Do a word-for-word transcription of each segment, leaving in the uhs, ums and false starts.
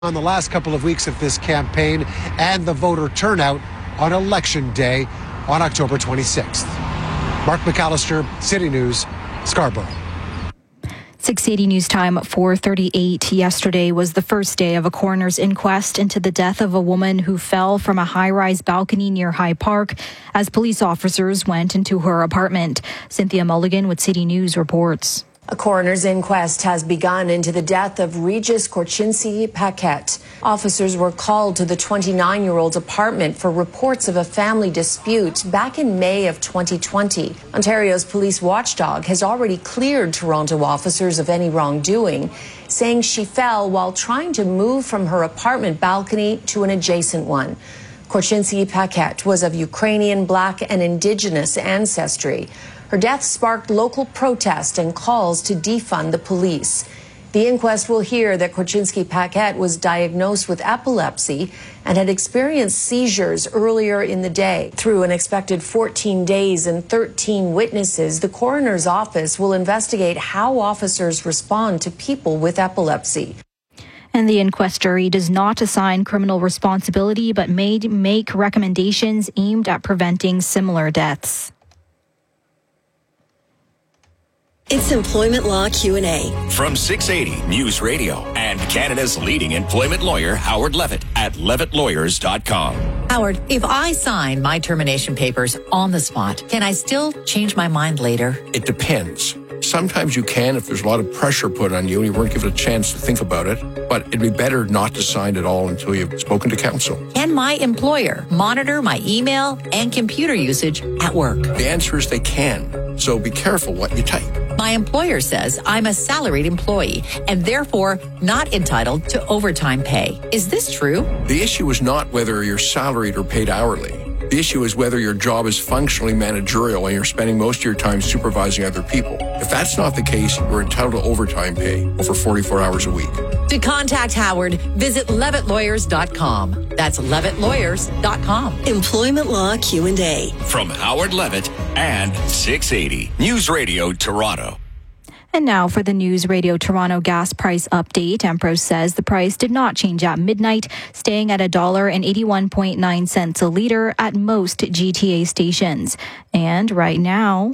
On the last couple of weeks of this campaign and the voter turnout on Election Day on October twenty-sixth. Mark McAllister, City News, Scarborough. six eighty News Time, four thirty-eight. Yesterday was the first day of a coroner's inquest into the death of a woman who fell from a high-rise balcony near High Park as police officers went into her apartment. Cynthia Mulligan with City News reports. A coroner's inquest has begun into the death of Regis Korchinski Paquette. Officers were called to the twenty-nine-year-old's apartment for reports of a family dispute back in May of twenty twenty. Ontario's police watchdog has already cleared Toronto officers of any wrongdoing, saying she fell while trying to move from her apartment balcony to an adjacent one. Korchinski Paquette was of Ukrainian, Black, and Indigenous ancestry. Her death sparked local protest and calls to defund the police. The inquest will hear that Korchinski Paquette was diagnosed with epilepsy and had experienced seizures earlier in the day. Through an expected fourteen days and thirteen witnesses, the coroner's office will investigate how officers respond to people with epilepsy. And the inquest jury does not assign criminal responsibility, but may make recommendations aimed at preventing similar deaths. It's Employment Law Q and A. From six eighty News Radio and Canada's leading employment lawyer, Howard Levitt, at levitt lawyers dot com. Howard, if I sign my termination papers on the spot, can I still change my mind later? It depends. Sometimes you can if there's a lot of pressure put on you and you weren't given a chance to think about it, but it'd be better not to sign at all until you've spoken to counsel. Can my employer monitor my email and computer usage at work? The answer is they can, so be careful what you type. My employer says I'm a salaried employee and therefore not entitled to overtime pay. Is this true? The issue is not whether you're salaried or paid hourly. The issue is whether your job is functionally managerial and you're spending most of your time supervising other people. If that's not the case, you're entitled to overtime pay over forty-four hours a week. To contact Howard, visit levitt lawyers dot com. That's levitt lawyers dot com. Employment Law Q and A. From Howard Levitt and six eighty News Radio Toronto. And now for the News Radio Toronto gas price update. Empros says the price did not change at midnight, staying at one dollar and eighty-one point nine cents a litre at most G T A stations. And right now,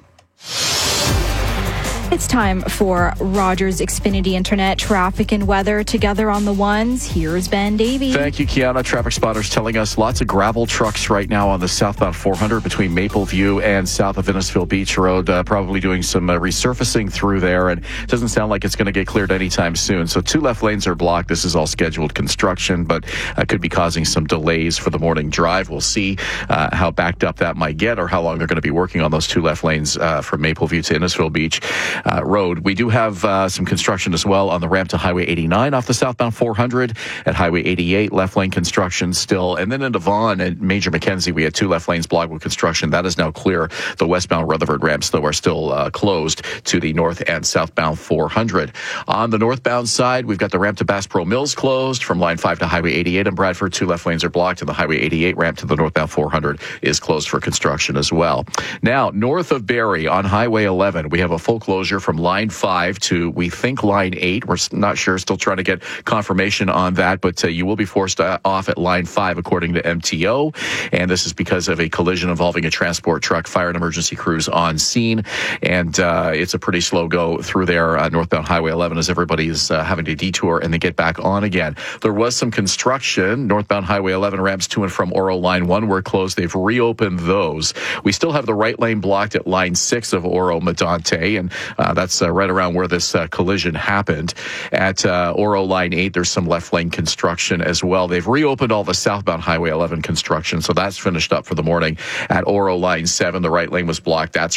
it's time for Rogers Xfinity Internet traffic and weather together on the ones. Here's Ben Davey. Thank you, Kiana. Traffic spotters telling us lots of gravel trucks right now on the southbound four hundred between Mapleview and south of Innisfil Beach Road, uh, probably doing some uh, resurfacing through there, and it doesn't sound like it's going to get cleared anytime soon. So two left lanes are blocked. This is all scheduled construction, but uh, could be causing some delays for the morning drive. We'll see uh, how backed up that might get or how long they're going to be working on those two left lanes uh, from Mapleview to Innisfil Beach Uh, road. We do have uh, some construction as well on the ramp to Highway eighty-nine off the southbound four hundred at Highway eighty-eight. Left lane construction still. And then into Vaughan and Major Mackenzie, we had two left lanes blocked with construction. That is now clear. The westbound Rutherford ramps, though, are still uh, closed to the north and southbound four hundred. On the northbound side, we've got the ramp to Bass Pro Mills closed from line five to Highway eighty-eight in Bradford. Two left lanes are blocked, and the Highway eighty-eight ramp to the northbound four hundred is closed for construction as well. Now, north of Barrie on Highway eleven, we have a full closure from line five to, we think, line eight. We're not sure, still trying to get confirmation on that, but uh, you will be forced uh, off at line five according to M T O, and this is because of a collision involving a transport truck. Fire and emergency crews on scene, and uh, it's a pretty slow go through there, uh, northbound Highway eleven, as everybody's uh, having to detour and then get back on again. There was some construction. Northbound Highway eleven ramps to and from Oro line one were closed. They've reopened those. We still have the right lane blocked at line six of Oro Medante, and uh, that's uh, right around where this uh, collision happened. At uh, Oro line eight, there's some left lane construction as well. They've reopened all the southbound Highway eleven construction, so that's finished up for the morning. At Oro line seven, the right lane was blocked. That's